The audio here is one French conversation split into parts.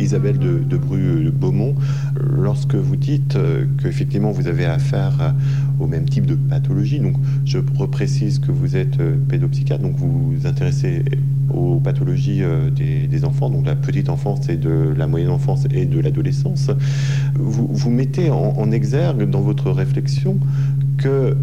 Isabelle de Bru-Beaumont, lorsque vous dites qu'effectivement vous avez affaire au même type de pathologie, donc je reprécise que vous êtes pédopsychiatre, donc vous vous intéressez aux pathologies des enfants, donc de la petite enfance et de la moyenne enfance et de l'adolescence, vous mettez en exergue dans votre réflexion que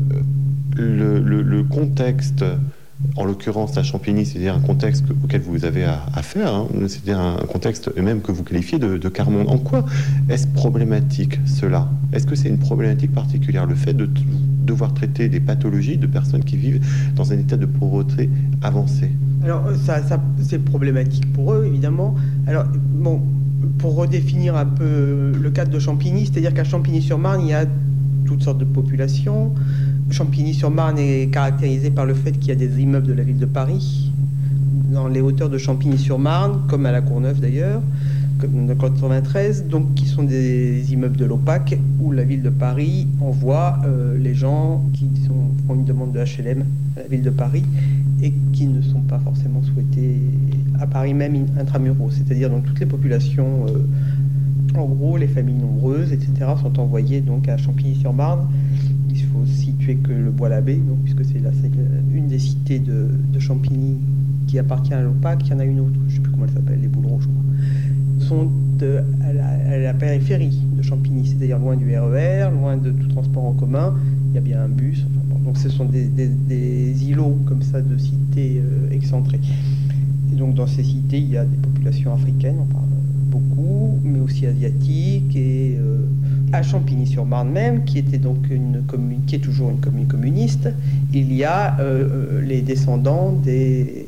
le contexte, en l'occurrence à Champigny, c'est-à-dire un contexte auquel vous avez affaire, hein, c'est-à-dire un contexte même que vous qualifiez de quart-monde. En quoi est-ce problématique cela? Est-ce que c'est une problématique particulière, le fait de devoir traiter des pathologies de personnes qui vivent dans un état de pauvreté avancé? Alors ça c'est problématique pour eux, évidemment. Alors bon, pour redéfinir un peu le cadre de Champigny, c'est-à-dire qu'à Champigny-sur-Marne, il y a toutes sortes de populations. Champigny-sur-Marne est caractérisé par le fait qu'il y a des immeubles de la ville de Paris, dans les hauteurs de Champigny-sur-Marne, comme à la Courneuve d'ailleurs, comme dans 93, donc qui sont des immeubles de l'OPAC, où la ville de Paris envoie les gens qui font une demande de HLM à la ville de Paris et qui ne sont pas forcément souhaités à Paris même intramuros, c'est-à-dire dans toutes les populations, en gros les familles nombreuses, etc., sont envoyées donc à Champigny-sur-Marne. Il faut situer que le Bois-l'Abbé, puisque c'est une des cités de Champigny qui appartient à l'OPAC, il y en a une autre, je ne sais plus comment elle s'appelle, les Boulereaux, je crois, sont à la périphérie de Champigny, c'est-à-dire loin du RER, loin de tout transport en commun. Il y a bien un bus, donc ce sont des îlots comme ça de cités excentrées. Et donc dans ces cités, il y a des populations africaines, on parle beaucoup, mais aussi asiatiques, et à Champigny-sur-Marne même, qui était donc qui est toujours une commune communiste, il y a les descendants des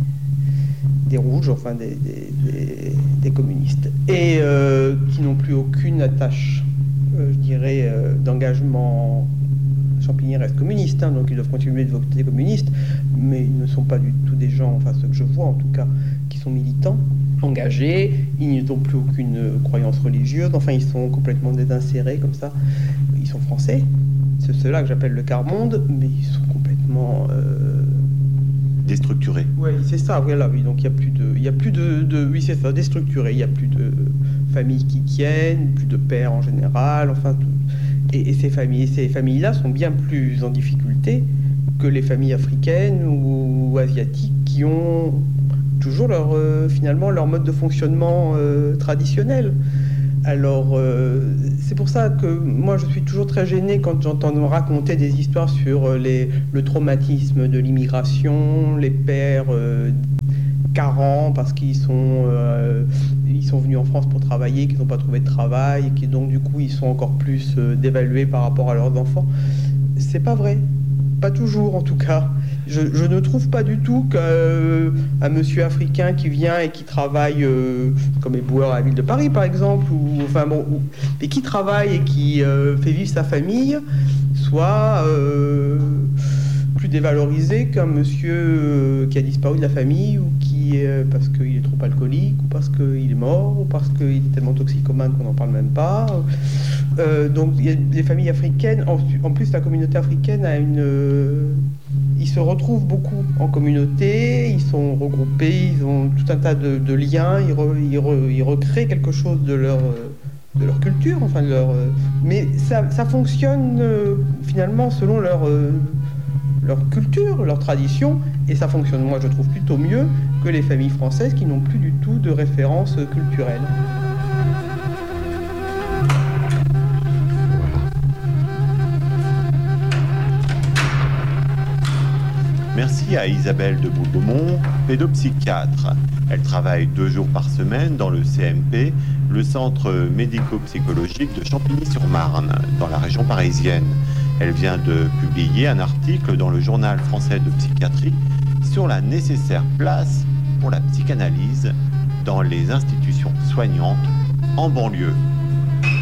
rouges, enfin des communistes, et qui n'ont plus aucune attache, je dirais, d'engagement. Champigny reste communiste, hein, donc ils doivent continuer de voter communiste, mais ils ne sont pas du tout des gens, enfin ceux que je vois en tout cas, qui sont militants, engagés, ils n'ont plus aucune croyance religieuse, enfin ils sont complètement désinsérés comme ça, ils sont français, c'est ceux-là que j'appelle le quart-monde, mais ils sont complètement... déstructurés. Oui, c'est ça, voilà, oui, donc il y a plus de oui, c'est ça, déstructuré, il n'y a plus de familles qui tiennent, plus de pères en général, enfin tout. Et ces familles-là sont bien plus en difficulté que les familles africaines ou asiatiques qui ont toujours finalement leur mode de fonctionnement traditionnel. Alors, c'est pour ça que moi je suis toujours très gêné quand j'entends raconter des histoires sur le traumatisme de l'immigration, les pères carents parce qu'ils sont venus en France pour travailler, qu'ils n'ont pas trouvé de travail, et qui donc du coup ils sont encore plus dévalués par rapport à leurs enfants. C'est pas vrai, pas toujours en tout cas. Je ne trouve pas du tout qu'un monsieur africain qui vient et qui travaille comme éboueur à la ville de Paris par exemple, et qui travaille et qui fait vivre sa famille soit plus dévalorisé qu'un monsieur qui a disparu de la famille, ou qui parce qu'il est trop alcoolique, ou parce qu'il est mort, ou parce qu'il est tellement toxicomane qu'on n'en parle même pas. Donc il y a des familles africaines, en plus la communauté africaine ils se retrouvent beaucoup en communauté, ils sont regroupés, ils ont tout un tas de liens, ils recréent quelque chose de leur culture, enfin mais ça fonctionne finalement selon leur culture, leur tradition, et ça fonctionne, moi je trouve, plutôt mieux que les familles françaises qui n'ont plus du tout de référence culturelle. Merci à Isabelle de Bru-Beaumont, pédopsychiatre. Elle travaille 2 jours par semaine dans le CMP, le centre médico-psychologique de Champigny-sur-Marne, dans la région parisienne. Elle vient de publier un article dans le journal français de psychiatrie sur la nécessaire place pour la psychanalyse dans les institutions soignantes en banlieue.